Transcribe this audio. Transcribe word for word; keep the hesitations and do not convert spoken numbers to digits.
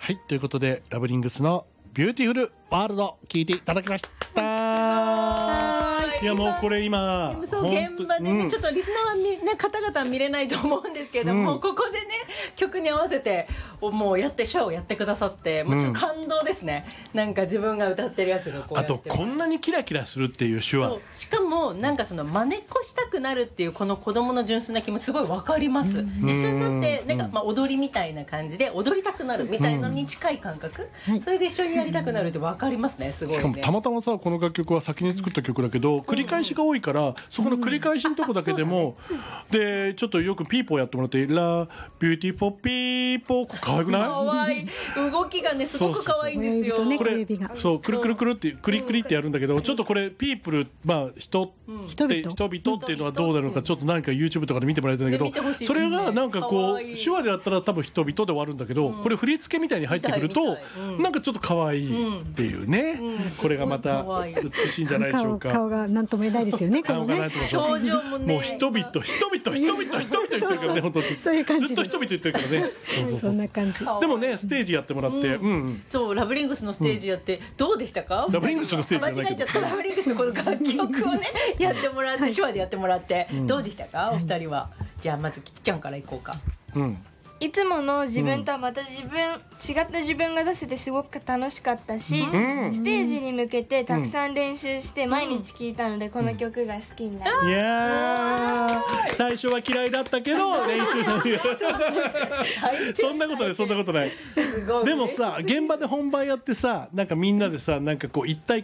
はい、ということでラブリングスのビューティフルワールド聞いていただきました。いやもうこれ今そう現場でね、 うん、 ちょっとリスナーはみ、ね、方々は見れないと思うんですけども、うん、ここでね曲に合わせてもうやってショーをやってくださってもうちょっと感動ですね、うん、なんか自分が歌ってるやつがこうやってあとこんなにキラキラするっていう手話、 しかもなんかその真似っこしたくなるっていうこの子供の純粋な気もすごい分かります、うん、一緒になってなんかまあ踊りみたいな感じで踊りたくなるみたいなのに近い感覚、うん、それで一緒にやりたくなるって分かりますね。すごいね。 しかもたまたまさこの楽曲は先に作った曲だけど、うん、繰り返しが多いからそこの繰り返しのとこだけでも、うんね、でちょっとよくピーポーやってもらってラビューティフォーピーポー可愛くない？ 可愛い動きがねすごく可愛いんですよ。 これそうくるくるくるってクリクリってやるんだけど、ちょっとこれピープルまあ人って人々っていうのはどうなるのかちょっと何か YouTube とかで見てもらいたいんだけど、それがなんかこう手話でやったら多分人々で終わるんだけど、これ振り付けみたいに入ってくるとなんかちょっと可愛いっていうね、これがまた美しいんじゃないでしょうか。 顔が何とも言えないですよね。 顔が何とも表情もねもう人々人々人々人々言ってるからね、本当そういう感じずっと人々言ってるからね。 そんな感じ。 でもねステージやってもらって、うんうん、 そうラブリングスのステージやってどうでしたか？ ラブリングスのステージじゃないけど、 間違えちゃったラブリングスのこの楽曲をねやってもらって、手話でやってもらってどうでしたかお二人は。じゃあまずキティちゃんからいこうか。 うん、 いつもの自分とはまた自分、うん、違った自分が出せてすごく楽しかったし、うん、ステージに向けてたくさん練習して毎日聴いたので、うん、この曲が好きになる、 うん、いやー最初は嫌いだったけど練習のそんなことないそんなことないでもさ現場で本番やってさなんかみんなでさなんかこう一体